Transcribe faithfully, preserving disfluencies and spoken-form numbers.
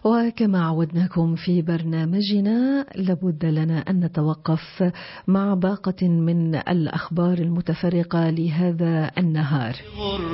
وكما عودناكم في برنامجنا لابد لنا أن نتوقف مع باقة من الأخبار المتفرقة لهذا النهار.